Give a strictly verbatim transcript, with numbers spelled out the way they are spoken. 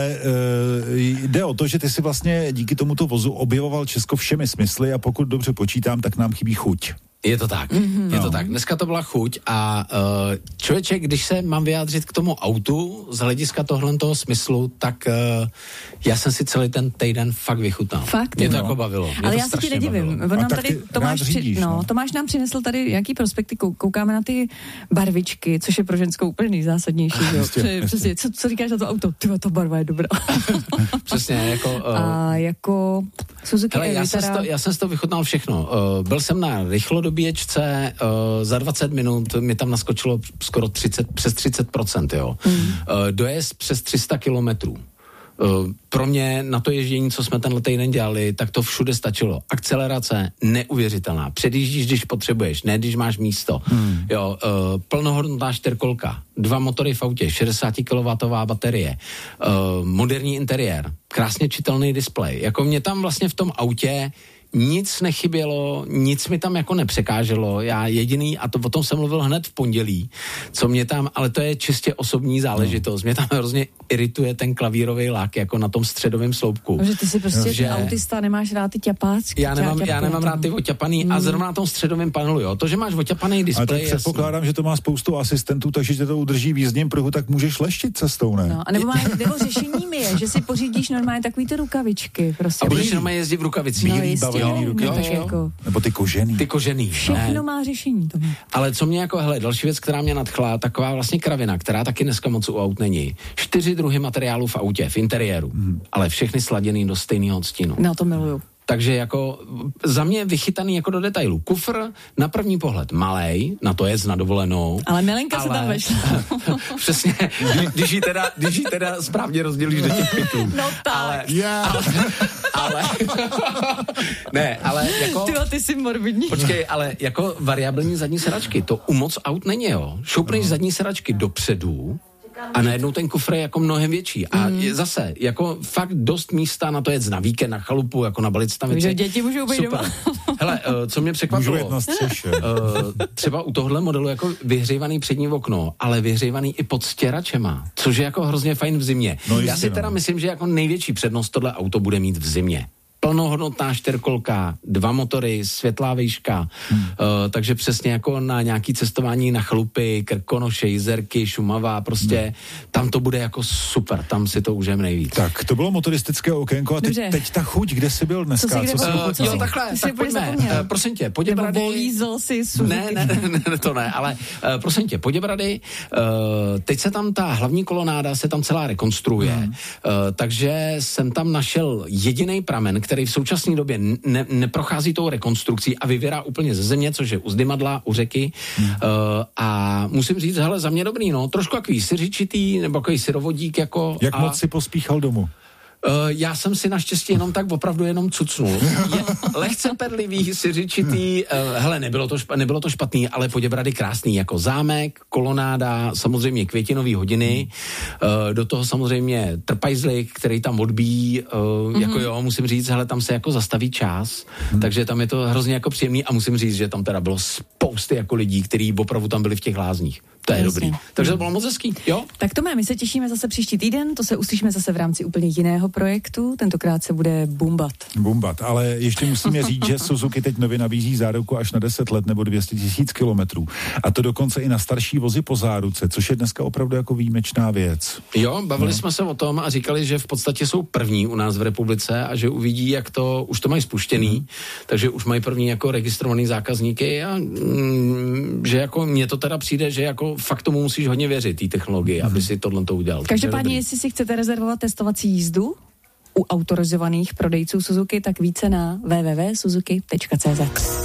Jde o to, že ty si vlastně díky tomuto vozu objevoval Česko všemi smysly a pokud dobře počítám, tak nám chybí chuť. Je to tak, mm-hmm. je to tak. Dneska to byla chuť a uh, člověče, když se mám vyjádřit k tomu autu z hlediska tohle toho smyslu, tak uh, já jsem si celý ten týden fakt vychutnal. Fakt? Mě to no. jako bavilo. Mě ale to já se ti nedivím. On nám tady Tomáš, řídíš, při, no, no. Tomáš nám přinesl tady nějaký prospekty, koukáme na ty barvičky, což je pro ženskou úplně nejzásadnější. Jistě, Přesně, co, co říkáš na to auto? Tyjo, ta barva je dobrá. Přesně, jako... Uh, a jako Suzuki hele, já, jsem to, já jsem si to vychutnal všechno. Uh, byl jsem na rychlodobíječce, Uh, za dvacet minut mi tam naskočilo skoro třicet, přes třicet procent, jo. Mm. Uh, dojezd přes tři sta kilometrů. Uh, pro mě na to ježdění, co jsme tenhle týden dělali, tak to všude stačilo. Akcelerace neuvěřitelná. Předjíždíš, když potřebuješ, ne když máš místo. Mm. Jo, uh, plnohodnotná čtyřkolka, dva motory v autě, šedesát kilowattů baterie, uh, moderní interiér, krásně čitelný displej. Jako mě tam vlastně v tom autě nic nechybělo, nic mi tam jako nepřekáželo, já jediný, a to o tom jsem mluvil hned v pondělí, co mě tam, ale to je čistě osobní záležitost, mě tam hrozně irituje ten klavírový lák, jako na tom středovém sloupku. Že ty jsi prostě že autista, nemáš rád ty ťapácky. Já nemám, já nemám rád ty oťapaný mm. a zrovna na tom středovém panelu, jo, to, že máš oťapaný displej. Ale tak předpokládám, že to má spoustu asistentů, takže tě to udrží v jízdním pruhu, tak můžeš leštit cestou, ne? No, a nebo, máš, nebo řešením je, že si pořídíš normálně takový ty rukavičky, prostě. A budeš normálně jezdit v rukavicích. No, jistě, jo, ruky, no, jo, jako... Nebo ty kožený. Ty kožený. Všechno ne. má řešení. To má. Ale co mě jako, hele, další věc, která mě nadchla, taková vlastně kravina, která taky dneska moc u aut není. Čtyři druhy materiálů v autě, v interiéru, hmm. ale všechny sladěný do stejného odstínu. No, to miluju. Takže jako za mě vychytaný jako do detailu. Kufr na první pohled malej, na to jezd na dovolenou. Ale milenka ale... se tam vešla. Přesně, když ji teda, když ji teda správně rozdělíš do těch pytlů. No tak. Ale, yeah. ale, ale ne, ale jako... Tyjo, ty jsi morbidní. Počkej, ale jako variabilní zadní sedačky, to u moc aut není, jo. Šoupneš no. zadní sedačky dopředu, a najednou ten kufr je jako mnohem větší. A mm. je zase, jako fakt dost místa na to jet na víkend, na chalupu, jako na Balistavici. Takže děti můžou být doma. Hele, uh, co mě překvapilo, můžu jet na střeše. Uh, třeba u tohle modelu jako vyhřívaný přední okno, ale vyhřívaný i pod stěračema, což je jako hrozně fajn v zimě. No Já jistě, si teda no. myslím, že jako největší přednost tohle auto bude mít v zimě. Plnohodnotná čtyřkolka, dva motory, světlá výška, hmm. uh, takže přesně jako na nějaký cestování na chalupy, Krkonoše, Jizerky, Šumava, prostě hmm. tam to bude jako super, tam si to užijeme nejvíc. Tak, to bylo motoristické okénko a teď, teď ta chuť, kde jsi byl dneska? Co jsi, co jsi uh, co jo, takhle, tak pojďme, uh, prosím tě, Poděbrady... Nebo volízl si Suzuki. Ne, ne, ne, to ne, ale uh, prosím tě, Poděbrady, uh, teď se tam ta hlavní kolonáda se tam celá rekonstruuje, hmm. uh, takže jsem tam našel jediný pramen, který v současné době ne, neprochází tou rekonstrukcí a vyvěrá úplně ze země, což je u Zdymadla, u řeky. Hmm. Uh, a musím říct, hele, za mě dobrý, no, trošku takový syřičitý, nebo takový syrovodík, jako... Jak a... moc si pospíchal domů? Uh, já jsem si naštěstí jenom tak opravdu jenom cucnul. Je lehce perlivý, syřičitý, uh, hele, nebylo to, špa, nebylo to špatný, ale Poděbrady krásný, jako zámek, kolonáda, samozřejmě květinový hodiny, uh, do toho samozřejmě trpajzlik, který tam odbíjí, uh, mm-hmm. jako jo, musím říct, hele, tam se jako zastaví čas, mm. takže tam je to hrozně jako příjemný a musím říct, že tam teda bylo spousty jako lidí, kteří opravdu tam byli v těch lázních. To je Jasně. dobrý. Takže to bylo moc hezký, jo? Tak to my se těšíme zase příští týden, to se uslyšíme zase v rámci úplně jiného projektu, tentokrát se bude Bumbat. Bumbat, ale ještě musíme říct, že Suzuki teď nově nabízí záruku až na deset let nebo dvě stě tisíc kilometrů. A to dokonce i na starší vozy po záruce, což je dneska opravdu jako výjimečná věc. Jo, bavili no. jsme se o tom a říkali, že v podstatě jsou první u nás v republice a že uvidí, jak to, už to mají spuštěný, mm. takže už mají první jako registrovaný zákazníky a mm, že jako mně to teda přijde, že jako fakt tomu musíš hodně věřit, té technologii, mm. aby si tohle to udělal. Každopádně, jestli si chcete rezervovat testovací jízdu u autorizovaných prodejců Suzuki, tak více na w w w tečka suzuki tečka c z.